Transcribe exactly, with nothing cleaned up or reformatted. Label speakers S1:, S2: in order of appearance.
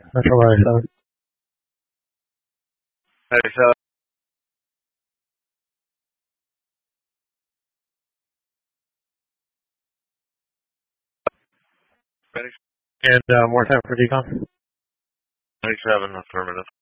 S1: Metro ninety-seven.
S2: ninety-seven.
S1: And uh, more time for decon.
S2: ninety-seven, affirmative.